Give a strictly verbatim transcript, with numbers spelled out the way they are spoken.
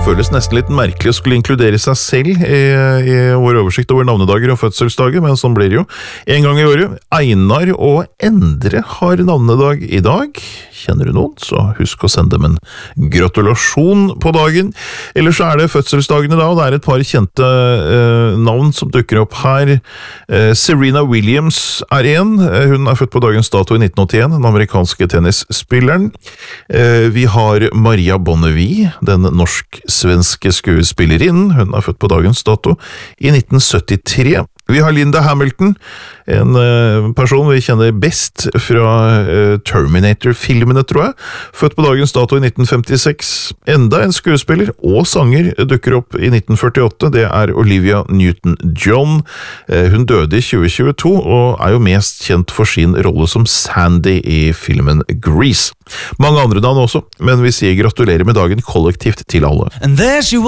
Føles nesten litt merkelig å skulle inkludere seg selv i, i vår oversikt over navnedager og fødselsdager, men sånn blir det jo. En gang i året, Einar og Endre har navnedag i dag. Kjenner du noen, så husk å sende dem en gratulasjon på dagen. Ellers er det fødselsdagene da, og det er et par kjente eh, navn som dukker opp her. Eh, Serena Williams er en. Hun er født på dagens dato i nitten åttien, den amerikanske tennisspilleren. Eh, vi har Maria Bonnevie, den norsk-svenske skuespillerinnen. Hun er født på dagens dato i nitten syttitre. Vi har Linda Hamilton, en uh, person vi kjenner best fra uh, Terminator-filmene, tror jeg. Født på dagens dato i nitten femtiseks. Enda en skuespiller og sanger dukker opp i nitten førtiåtte. Det er Olivia Newton-John. Uh, hun døde i tjue tjueto, og er jo mest kjent for sin rolle som Sandy i filmen Grease. Mange andre navn også, men vi sier gratulerer med dagen kollektivt til alle. And there she